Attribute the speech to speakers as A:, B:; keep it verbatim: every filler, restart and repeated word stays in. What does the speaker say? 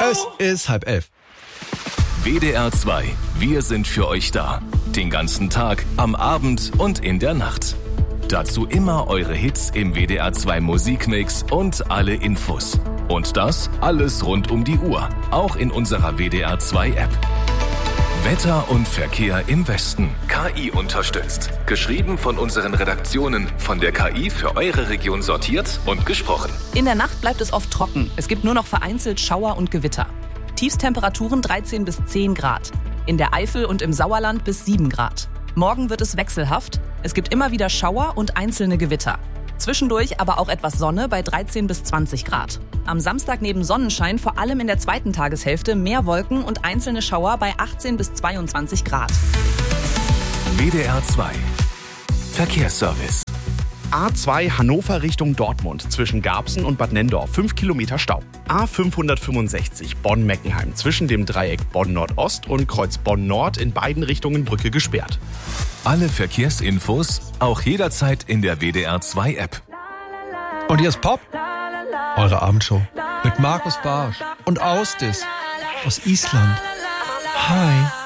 A: Es ist halb elf.
B: W D R zwei. Wir sind für euch da. Den ganzen Tag, am Abend und in der Nacht. Dazu immer eure Hits im W D R zwei Musikmix und alle Infos. Und das alles rund um die Uhr. Auch in unserer W D R zwei App. Wetter und Verkehr im Westen. K I unterstützt. Geschrieben von unseren Redaktionen. Von der K I für eure Region sortiert und gesprochen.
C: In der Nacht bleibt es oft trocken. Es gibt nur noch vereinzelt Schauer und Gewitter. Tiefstemperaturen dreizehn bis zehn Grad. In der Eifel und im Sauerland bis sieben Grad. Morgen wird es wechselhaft. Es gibt immer wieder Schauer und einzelne Gewitter. Zwischendurch aber auch etwas Sonne bei dreizehn bis zwanzig Grad. Am Samstag neben Sonnenschein vor allem in der zweiten Tageshälfte mehr Wolken und einzelne Schauer bei achtzehn bis zweiundzwanzig Grad.
B: W D R zwei. Verkehrsservice.
D: A zwei Hannover Richtung Dortmund zwischen Garbsen und Bad Nenndorf, fünf Kilometer Stau. A fünfhundertfünfundsechzig Bonn-Meckenheim zwischen dem Dreieck Bonn-Nordost und Kreuz Bonn-Nord in beiden Richtungen Brücke gesperrt.
B: Alle Verkehrsinfos auch jederzeit in der W D R zwei App.
A: Und hier ist Pop, eure Abendshow mit Markus Barsch und Austis aus Island. Hi.